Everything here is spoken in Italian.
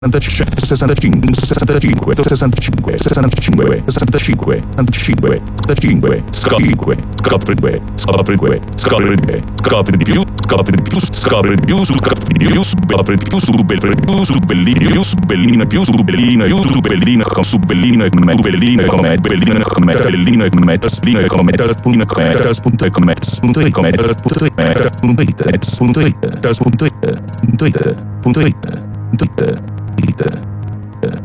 65, 65, 65, 65, 65, 65, 65, scopri di più, scopri di più su bellina come